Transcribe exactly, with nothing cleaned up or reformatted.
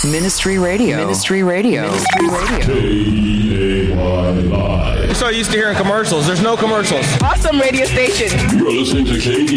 Ministry Radio. Ministry Radio. Ministry Radio. K E A Y Live. We're so used to hearing commercials. There's no commercials. Awesome radio station. You're listening to K E